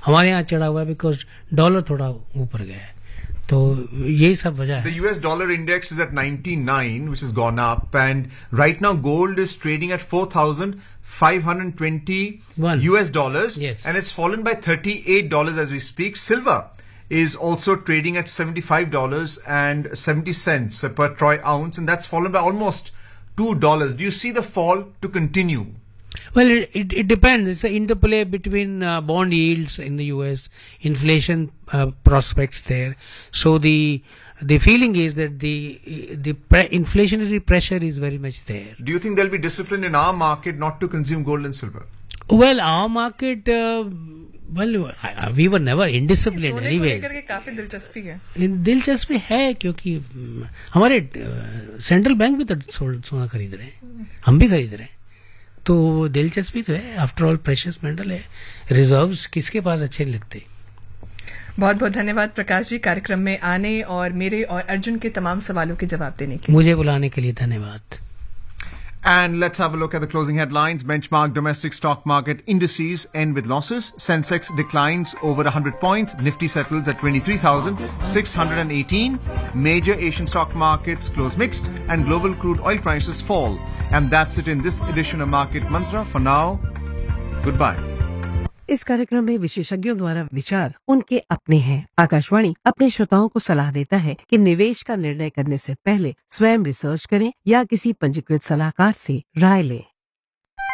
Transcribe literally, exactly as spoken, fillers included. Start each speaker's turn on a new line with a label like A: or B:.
A: हमारे यहाँ चढ़ा हुआ है बिकॉज डॉलर थोड़ा ऊपर गया है, तो यही सब वजह है.
B: The U S dollar index is at ninety-nine, which has gone up, and right now gold is trading at four thousand five hundred twenty
A: One.
B: U S dollars,
A: Yes.
B: and it's fallen by thirty-eight dollars as we speak. Silver is also trading at seventy-five dollars and seventy cents per troy ounce, and that's fallen by almost two dollars. Do you see the fall to continue?
A: Well, it, it, it depends. It's an interplay between uh, bond yields in the U S, inflation uh, prospects there. So the the feeling is that the the pre- inflationary pressure is very much there.
B: Do you think there'll be discipline in our market not to consume gold and silver?
A: Well, our market, uh, well, I- we were never indisciplined
C: सोने को
A: anyways.
C: लेकर के काफी दिलचस्पी है.
A: इन- दिलचस्पी है क्योंकि हम्म, हमारे सेंट्रल बैंक भी तो सो- सोना खरीद रहे हैं, हम भी खरीद रहे हैं, तो दिलचस्पी तो है. आफ्टर ऑल प्रेशियस मेटल है, रिजर्व्स किसके पास अच्छे नहीं लगते.
C: बहुत बहुत धन्यवाद प्रकाश जी कार्यक्रम में आने और मेरे और अर्जुन के तमाम सवालों के जवाब देने के.
A: मुझे बुलाने के लिए धन्यवाद.
B: And let's have a look at the closing headlines. Benchmark domestic stock market indices end with losses. Sensex declines over one hundred points. Nifty settles at twenty-three thousand six hundred eighteen. Major Asian stock markets close mixed and global crude oil prices fall. And that's it in this edition of Market Mantra. For now, goodbye.
D: इस कार्यक्रम में विशेषज्ञों द्वारा विचार उनके अपने हैं. आकाशवाणी अपने श्रोताओं को सलाह देता है कि निवेश का निर्णय करने से पहले स्वयं रिसर्च करें या किसी पंजीकृत सलाहकार से राय लें.